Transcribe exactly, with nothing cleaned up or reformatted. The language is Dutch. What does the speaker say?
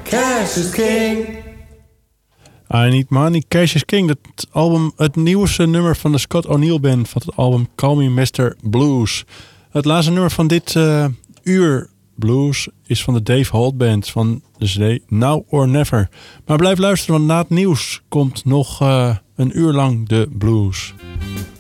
Cash is king. I Need Money, Cash is King. Dat album, het nieuwste nummer van de Scott O'Neill Band van het album Call Me mister Blues. Het laatste nummer van dit uh, uur blues is van de Dave Holt Band van de C D Now or Never. Maar blijf luisteren, want na het nieuws komt nog uh, een uur lang de blues.